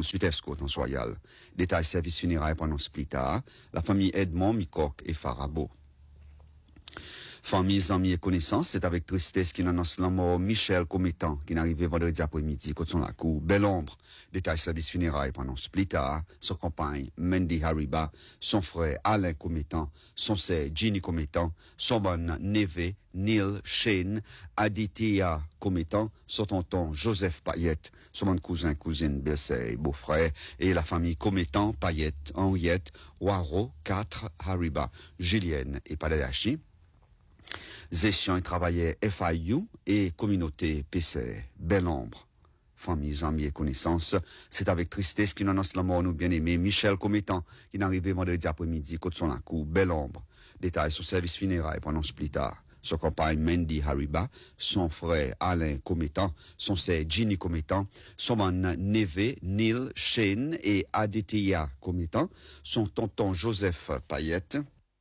poursuite escorte en Soyal. Détail service funéraire pendant Splita, la famille Edmond, Mikok et Farabo. Famille, amis et connaissances, c'est avec tristesse qu'il annonce la mort Michel Cométan, qui est arrivé vendredi après-midi, côté son la cour, Belle Ombre. Détail service funéraire pendant Splita, son compagne Mendy Hariba, son frère Alain Cométan, son sœur Ginny Cométan, son bon neveu Neil Shane, Aditya Cométan, son tonton Joseph Payette, son bon cousin, cousine, belle-sœur, beau-frère, et la famille Cométan, Payette, Henriette, Waro, 4, Hariba, Julienne et Padayashi. Gestion et travaillait FIU et communauté PC, Belle Ombre. Famille, amis et connaissances, c'est avec tristesse qu'il annonce la mort de nos bien-aimés Michel Cométan, qui est arrivé vendredi après-midi, côté son la cour, Belle Ombre. Détail sur service funéraire pendant plus tard. Son compagne Mendy Hariba, son frère Alain Cométan, son sœur Ginny Cométan, son neveu Neil Shane et Aditya Cométan, son tonton Joseph Payette,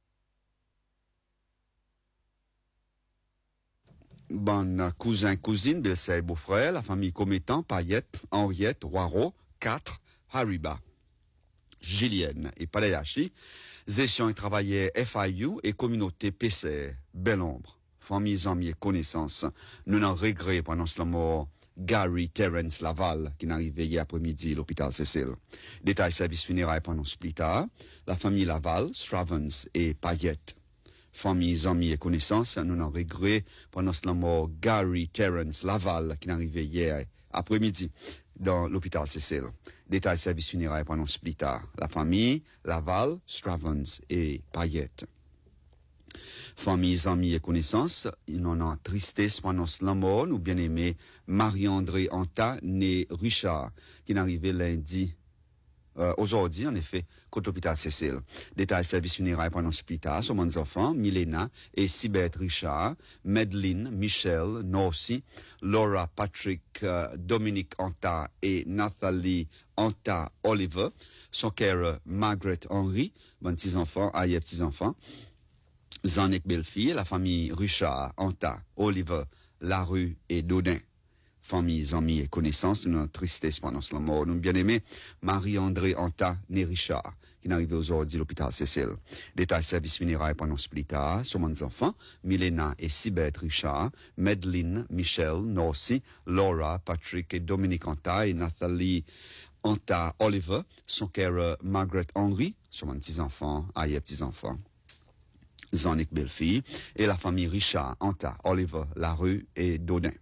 bon cousin, cousine, belle-sœur, beau-frère, la famille Cométan, Payette, Henriette, Waro, 4, Hariba, Julienne et Palayashi, gestion et travaillait FIU et communauté PC, Belle Ombre, famille, amis et connaissances, nous n'en regret pendant ce mort, Gary Terence Laval, qui est arrivé hier après-midi à l'hôpital Cécile. Détail service funéraire pendant Splita, la famille Laval, Stravens et Payette. Famille, amis et connaissances, nous n'en regret pendant ce mort Gary Terence Laval qui est arrivé hier après-midi dans l'hôpital Cécile. Détail service funéraire pendant Splita. La famille Laval, Stravens et Payette. Famille, amis et connaissances, nous en tristesse pendant ce mort, nous bien aimé Marie-André Anta, né Richard, qui est arrivé lundi. Aujourd'hui, en effet, côté l'hôpital Cécile. Détail service funéraire pendant l'hôpital, sur mes enfants, Milena et Sibeth Richard, Madeleine, Michel, Norcy, Laura, Patrick, Dominique Anta et Nathalie Anta Oliver, son père Margaret Henry, bon petits-enfants, aïe petits-enfants, Zanek Bellefille, la famille Richard, Anta, Oliver, Larue et Dodin. Famille, amis et connaissances, nous notre tristesse pendant ce mort. Nous bien aimé Marie-André Anta, né Richard, qui est arrivé aujourd'hui à l'hôpital Cécile. Détail service funéraire pendant Splita, sur mes enfants, Milena et Sibeth Richard, Madeleine, Michel, Norcy, Laura, Patrick et Dominique Anta et Nathalie Anta Oliver, son père Margaret Henry, sur mes petits-enfants, aïe petits-enfants. Zanek Bellefille et la famille Richard, Anta, Oliver, Larue et Dodin.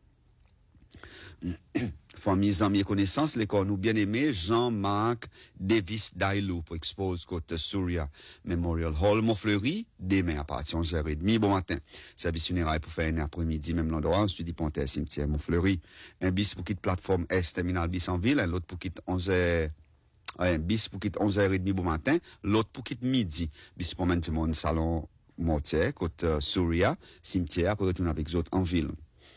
Famille, amis et connaissances, l'école nous bien aimé Jean-Marc Davis Dailou pour expose côte Souria Memorial Hall Montfleury, demain à partir de 11h30, bon matin. Service funéraire pour faire un après-midi, même l'endroit, ensuite du Pontet, cimetière Montfleury. Un bis pour quitter plateforme Est, terminal bis en ville, l'autre pour quitter 11h, un bis pour quitter 11h30, bon matin, l'autre pour quitter midi, bis pour maintenir mon salon Mortier, côte Souria, cimetière, pour retourner avec les autres en ville.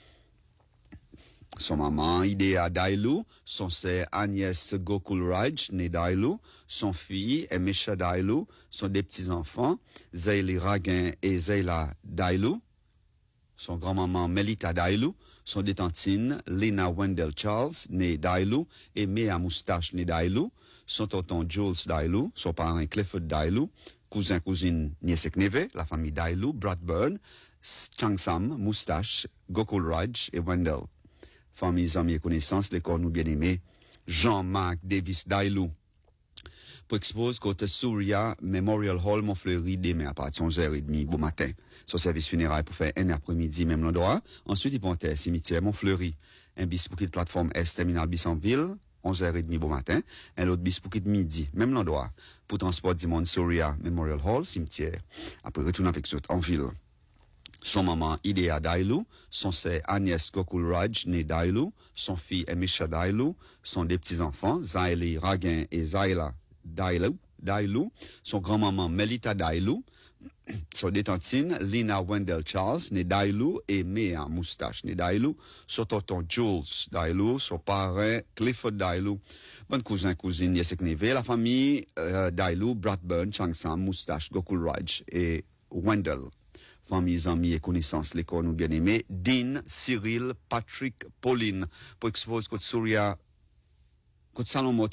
Son maman, Idea Dailou, son sœur Agnès Gokulraj, née Dailou, son fille, Emesha Dailou, son deux petits-enfants, Zayli Raguin et Zayla Dailou, son grand-maman Melita Dailou, son détantine, Lena Wendell Charles, née Dailou, et Mea Moustache, née Dailou, son tonton Jules Dailou, son parrain Clifford Dailou, cousin, cousine, nièce et neveu, la famille Dailou, Bradburn, Changsam, Moustache, Gokulraj et Wendell. Famille, amis et connaissances, les corps nous bien-aimés, Jean-Marc Davis Dailou. Pour expose côté Souria Memorial Hall Montfleury demain à partir de 11h30 bon matin. Son service funéraire pour faire un après-midi, même l'endroit. Ensuite, il prend un cimetière Montfleury. Un bis pour quitter plateforme Est, terminal bis en ville, 11h30 bon matin. Un autre bis pour quitter midi, même l'endroit. Pour transport du monde Souria Memorial Hall, cimetière. Après, retourner avec eux en ville. Son maman Idea Dailou, son sœur Agnès Gokulraj, née Dailou, son fils Emisha Dailou, son deux petits-enfants, Zayli Raguin et Zayla Dailou, son grand-maman Melita Dailou, son détantine Lena Wendell Charles, née Dailou, et Mea Moustache, née Dailou, son tonton Jules Dailou, son parrain Clifford Dailou, bon cousin, cousine, nièce et neveu, la famille Dailou, Bradburn, Changsam, Moustache, Gokulraj et Wendell. Famille, amis et connaissances, l'école nous bien aimé, Dean, Cyril, Patrick, Pauline, pour expose côte Souria, côte Salon